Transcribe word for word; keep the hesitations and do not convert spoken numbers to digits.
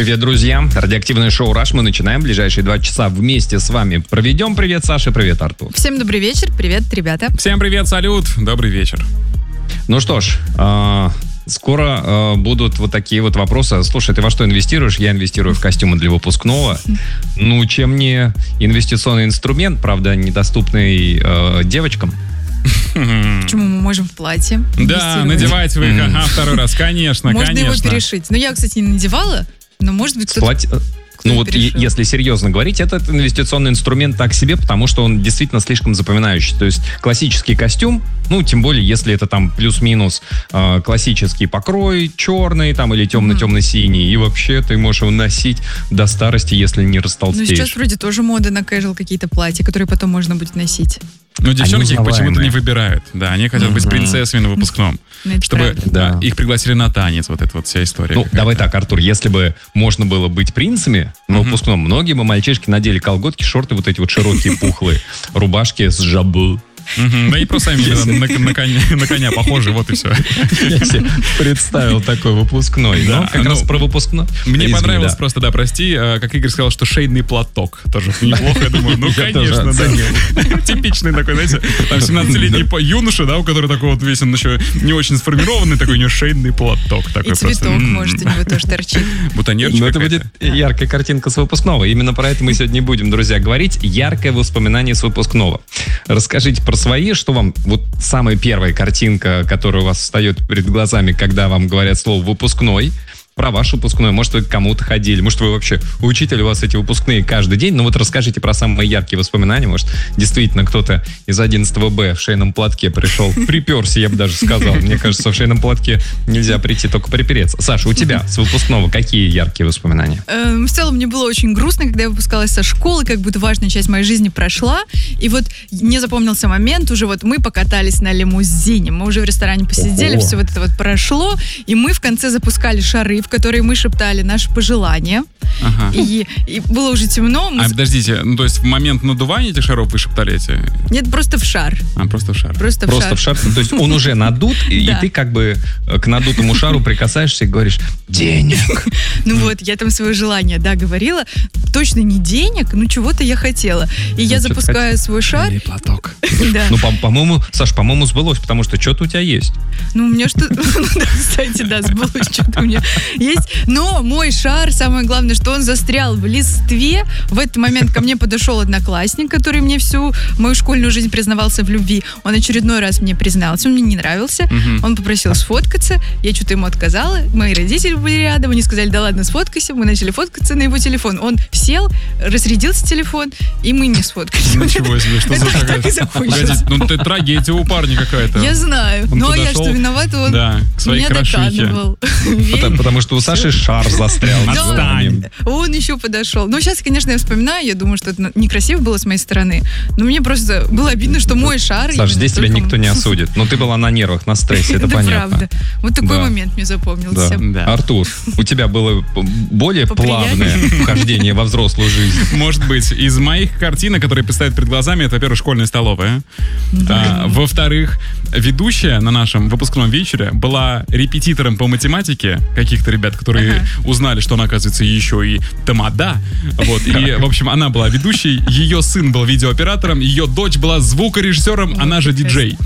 Привет, друзья. Радиоактивное шоу «Раш». Мы начинаем. Ближайшие два часа вместе с вами проведем. Привет, Саша. Привет, Артур. Всем добрый вечер. Привет, ребята. Всем привет, салют. Добрый вечер. Ну что ж, э, скоро э, будут вот такие вот вопросы. Слушай, ты во что инвестируешь? Я инвестирую в костюмы для выпускного. Ну, чем не инвестиционный инструмент, правда, недоступный э, девочкам. Почему мы можем в платье? Да, надевайте вы их ага, второй раз, конечно, Можно конечно. его перешить. Ну, я, кстати, не надевала, но, может быть, кто-то... Платье... Ну вот, е- если серьезно говорить, этот инвестиционный инструмент так себе, потому что он действительно слишком запоминающий. То есть классический костюм, ну, тем более, если это там плюс-минус э, классический покрой, черный там или темно-темно-синий, и вообще ты можешь его носить до старости, если не растолстеешь. Ну, сейчас вроде тоже мода на casual какие-то платья, которые потом можно будет носить. Ну, девчонки их почему-то не выбирают. Да, они хотят быть принцессами на выпускном. Ну, чтобы да. их пригласили на танец, вот эта вот вся история. Ну, какая-то. давай так, Артур, если бы можно было быть принцами на Мгм. выпускном, многие бы мальчишки надели колготки, шорты вот эти вот широкие, пухлые, рубашки с жабу. Мгм. Да и просто сами на, на- на коня, на коня похожи, вот и все. Я себе представил такой выпускной. Да, Ну, как ну, раз про выпускной. Мне Извини, понравилось да. просто, да, прости, э, как Игорь сказал, что шейный платок. Тоже неплохо, я думаю, ну, Я тоже конечно, да. оценил. Типичный такой, знаете, там семнадцатилетний по- юноша, да, у которого такой вот весь он еще не очень сформированный, такой у него шейный платок. И Такой просто. цветок, м-м. может, у него тоже торчит. Бутоньерчик Ну, это какая-то. будет яркая картинка с выпускного. Именно про это мы сегодня и будем, друзья, говорить. Яркое воспоминание с выпускного. Расскажите про свои, что вам вот самая первая картинка, которая у вас встает перед глазами, когда вам говорят слово «выпускной». Про ваш выпускной. Может, вы к кому-то ходили. Может, вы вообще учитель, у вас эти выпускные каждый день. Ну вот расскажите про самые яркие воспоминания. Может, действительно кто-то из одиннадцатого Б в шейном платке пришел. Приперся, я бы даже сказал. Мне кажется, в шейном платке нельзя прийти, только припереться. Саша, у тебя с выпускного какие яркие воспоминания? Эм, В целом, мне было очень грустно, когда я выпускалась со школы, как будто важная часть моей жизни прошла. И вот мне запомнился момент, уже вот мы покатались на лимузине, мы уже в ресторане посидели, Ого. все вот это вот прошло, и мы в конце запускали шары, в которые мы шептали наши пожелания. Ага. И, и было уже темно. мы А с- подождите, ну то есть в момент надувания этих шаров вы шептали эти? Нет, просто в шар. А, просто в шар. Просто, Просто в в шар. шар. То есть он уже надут, и, и Да. ты как бы э, к надутому шару прикасаешься и говоришь «денег». Ну вот, я там свое желание, да, говорила. Точно не денег, но чего-то я хотела. И я Ну, что-то запускаю свой шар. Шейный платок. Да. Ну, по- по-моему, Саш, по-моему, сбылось, потому что что-то у тебя есть. Ну, у меня что... Ну, да, кстати, да, сбылось, что-то у меня есть. Но мой шар, самое главное, что он застрял в листве. В этот момент ко мне подошел одноклассник, который мне всю мою школьную жизнь признавался в любви. Он очередной раз мне признался, он мне не нравился. Мгм. Он попросил сфоткаться, я что-то ему отказала. Мои родители были рядом, они сказали, да ладно, сфоткайся. Мы начали фоткаться на его телефон. Он сел, разрядился телефон, и мы не сфоткались. Ничего себе, что за Это так такая... и закончилось. Погодите, ну ты трагедия у парня какая-то. Я знаю. Он Ну, а я подошел, что, виновата? Он да, к своей меня крошихе. доканывал. Потому, потому что у Саши шар застрял. Да. между вами. Он еще подошел. Ну, сейчас, конечно, я вспоминаю, я думаю, что это некрасиво было с моей стороны. Но мне просто было обидно, что мой шар... Саш, именно здесь тебя только- никто не осудит. Но ты была на нервах, на стрессе, это Да, понятно. правда. Вот такой Да. момент мне Да. запомнился. Да. Артур, у тебя было п- более Поприятнее? плавное вхождение во взрослую жизнь. Может быть, из моих картинок, которые предстоят перед глазами, это, во-первых, школьная столовая. А, во-вторых, ведущая на нашем выпускном вечере была репетитором по математике каких-то ребят, которые Ага. узнали, что она, оказывается, еще и тамада. Вот. И, в общем, она была ведущей, ее сын был видеооператором, ее дочь была звукорежиссером, она же диджей.